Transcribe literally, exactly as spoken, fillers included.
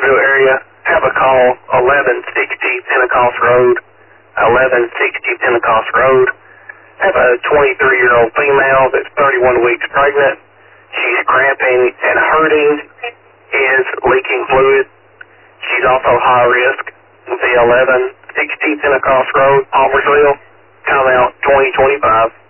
Palmersville area. Have a call, eleven sixty Pentecost Road, eleven sixty Pentecost Road. Have a twenty-three-year-old female that's thirty-one weeks pregnant. She's cramping and hurting, is leaking fluid. She's also high risk. The eleven sixty Pentecost Road, Palmersville. Come out twenty twenty-five.